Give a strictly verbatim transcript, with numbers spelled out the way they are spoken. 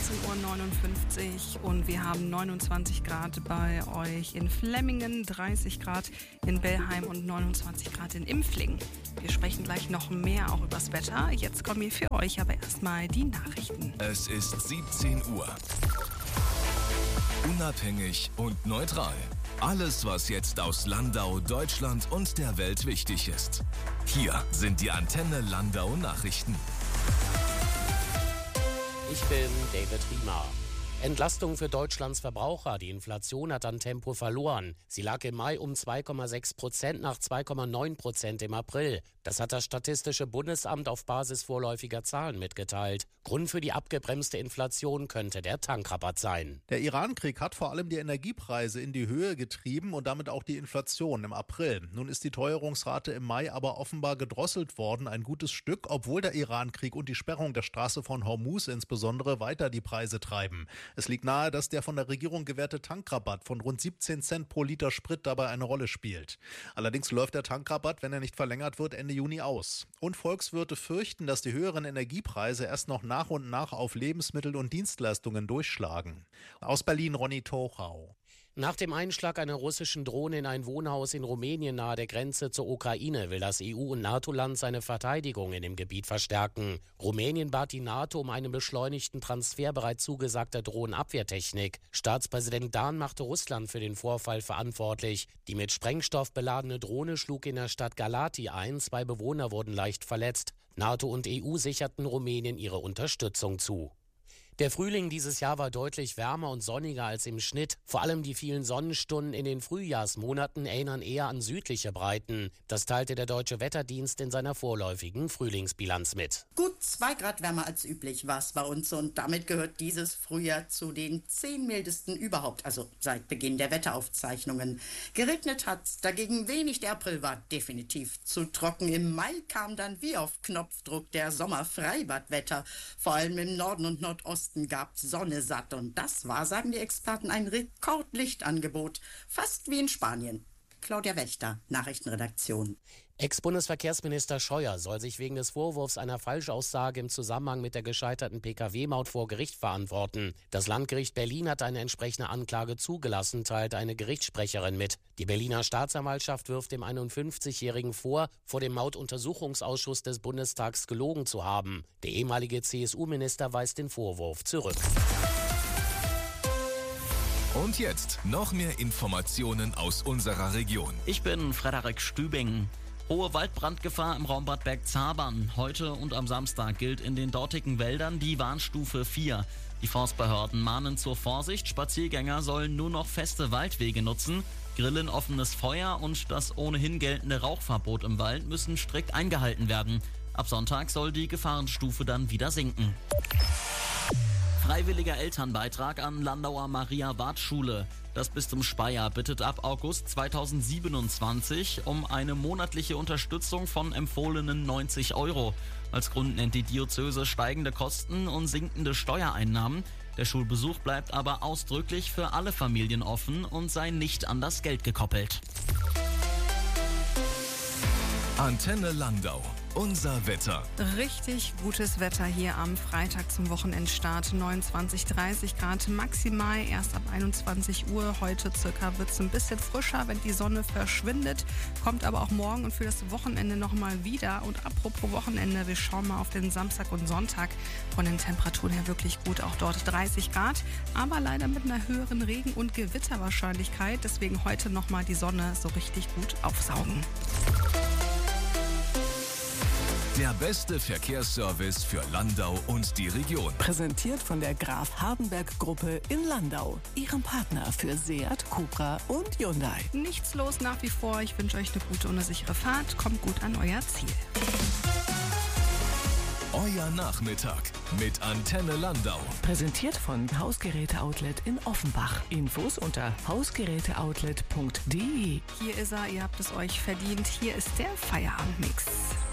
dreizehn Uhr neunundfünfzig und wir haben neunundzwanzig Grad bei euch in Flemmingen, dreißig Grad in Bellheim und neunundzwanzig Grad in Impflingen. Wir sprechen gleich noch mehr auch übers Wetter. Jetzt kommen wir für euch aber erstmal die Nachrichten. Es ist siebzehn Uhr. Unabhängig und neutral. Alles, was jetzt aus Landau, Deutschland und der Welt wichtig ist. Hier sind die Antenne Landau Nachrichten. Ich bin David Riemer. Entlastung für Deutschlands Verbraucher. Die Inflation hat an Tempo verloren. Sie lag im Mai um zwei Komma sechs Prozent nach zwei Komma neun Prozent im April. Das hat das Statistische Bundesamt auf Basis vorläufiger Zahlen mitgeteilt. Grund für die abgebremste Inflation könnte der Tankrabatt sein. Der Iran-Krieg hat vor allem die Energiepreise in die Höhe getrieben und damit auch die Inflation im April. Nun ist die Teuerungsrate im Mai aber offenbar gedrosselt worden, ein gutes Stück, obwohl der Iran-Krieg und die Sperrung der Straße von Hormuz insbesondere weiter die Preise treiben. Es liegt nahe, dass der von der Regierung gewährte Tankrabatt von rund siebzehn Cent pro Liter Sprit dabei eine Rolle spielt. Allerdings läuft der Tankrabatt, wenn er nicht verlängert wird, Ende Juni aus. Und Volkswirte fürchten, dass die höheren Energiepreise erst noch nach und nach auf Lebensmittel und Dienstleistungen durchschlagen. Aus Berlin Ronny Tochau. Nach dem Einschlag einer russischen Drohne in ein Wohnhaus in Rumänien nahe der Grenze zur Ukraine will das E U- und NATO-Land seine Verteidigung in dem Gebiet verstärken. Rumänien bat die NATO um einen beschleunigten Transfer bereits zugesagter Drohnenabwehrtechnik. Staatspräsident Dahn machte Russland für den Vorfall verantwortlich. Die mit Sprengstoff beladene Drohne schlug in der Stadt Galati ein. Zwei Bewohner wurden leicht verletzt. NATO und E U sicherten Rumänien ihre Unterstützung zu. Der Frühling dieses Jahr war deutlich wärmer und sonniger als im Schnitt. Vor allem die vielen Sonnenstunden in den Frühjahrsmonaten erinnern eher an südliche Breiten. Das teilte der Deutsche Wetterdienst in seiner vorläufigen Frühlingsbilanz mit. Gut zwei Grad wärmer als üblich war es bei uns und damit gehört dieses Frühjahr zu den zehn mildesten überhaupt, also seit Beginn der Wetteraufzeichnungen. Geregnet hat's, dagegen wenig. Der April war definitiv zu trocken. Im Mai kam dann wie auf Knopfdruck der Sommerfreibadwetter. Vor allem im Norden und Nordosten gab Sonne satt und das war, sagen die Experten, ein Rekordlichtangebot, fast wie in Spanien. Claudia Wächter, Nachrichtenredaktion. Ex-Bundesverkehrsminister Scheuer soll sich wegen des Vorwurfs einer Falschaussage im Zusammenhang mit der gescheiterten P K W-Maut vor Gericht verantworten. Das Landgericht Berlin hat eine entsprechende Anklage zugelassen, teilt eine Gerichtssprecherin mit. Die Berliner Staatsanwaltschaft wirft dem einundfünfzigjährigen vor, vor dem Mautuntersuchungsausschuss des Bundestags gelogen zu haben. Der ehemalige C S U-Minister weist den Vorwurf zurück. Und jetzt noch mehr Informationen aus unserer Region. Ich bin Frederik Stübing. Hohe Waldbrandgefahr im Raum Bad Bergzabern. Heute und am Samstag gilt in den dortigen Wäldern die Warnstufe vier. Die Forstbehörden mahnen zur Vorsicht. Spaziergänger sollen nur noch feste Waldwege nutzen. Grillen, offenes Feuer und das ohnehin geltende Rauchverbot im Wald müssen strikt eingehalten werden. Ab Sonntag soll die Gefahrenstufe dann wieder sinken. Freiwilliger Elternbeitrag an Landauer Maria-Ward-Schule. Das Bistum Speyer bittet ab August zweitausendsiebenundzwanzig um eine monatliche Unterstützung von empfohlenen neunzig Euro. Als Grund nennt die Diözese steigende Kosten und sinkende Steuereinnahmen. Der Schulbesuch bleibt aber ausdrücklich für alle Familien offen und sei nicht an das Geld gekoppelt. Antenne Landau. Unser Wetter. Richtig gutes Wetter hier am Freitag zum Wochenendstart. neunundzwanzig, dreißig Grad maximal, erst ab einundzwanzig Uhr. Heute circa wird es ein bisschen frischer, wenn die Sonne verschwindet. Kommt aber auch morgen und für das Wochenende nochmal wieder. Und apropos Wochenende, wir schauen mal auf den Samstag und Sonntag. Von den Temperaturen her wirklich gut, auch dort dreißig Grad. Aber leider mit einer höheren Regen- und Gewitterwahrscheinlichkeit. Deswegen heute nochmal die Sonne so richtig gut aufsaugen. Der beste Verkehrsservice für Landau und die Region. Präsentiert von der Graf Hardenberg Gruppe in Landau. Ihrem Partner für Seat, Cupra und Hyundai. Nichts los nach wie vor. Ich wünsche euch eine gute und eine sichere Fahrt. Kommt gut an euer Ziel. Euer Nachmittag mit Antenne Landau. Präsentiert von Hausgeräte-Outlet in Offenbach. Infos unter hausgeräteoutlet punkt de. Hier ist er, ihr habt es euch verdient. Hier ist der Feierabendmix.